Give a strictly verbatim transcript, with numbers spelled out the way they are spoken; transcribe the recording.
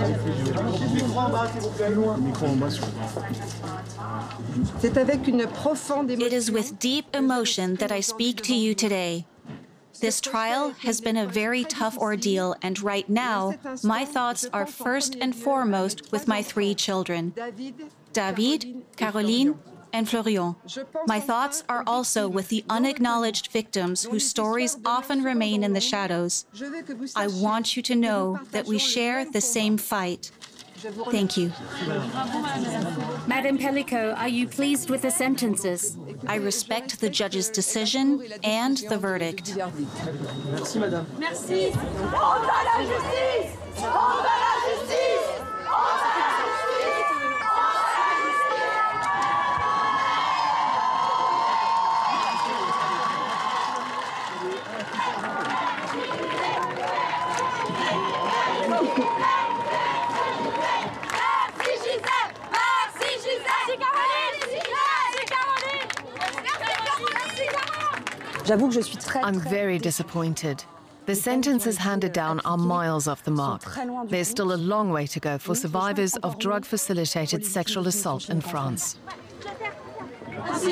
It is with deep emotion that I speak to you today. This trial has been a very tough ordeal, and right now, my thoughts are first and foremost with my three children, David, Caroline, and Florian. My thoughts are also with the unacknowledged victims whose stories often remain in the shadows. I want you to know that we share the same fight. Thank you. Madame Pellico, are you pleased with the sentences? I respect the judge's decision and the verdict. Merci, madame. Merci. Honte à la justice! Honte à la justice! Honte à la justice! I'm very disappointed. The sentences handed down are miles off the mark. There's still a long way to go for survivors of drug-facilitated sexual assault in France.